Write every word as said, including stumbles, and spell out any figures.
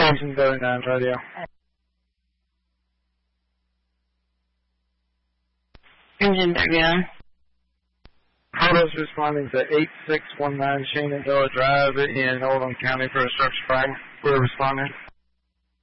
Station thirty-nine radio. Engine thirty-nine. Photos responding to eight six one nine Shenandoah Drive in Oldham County for a structure fire. We're responding.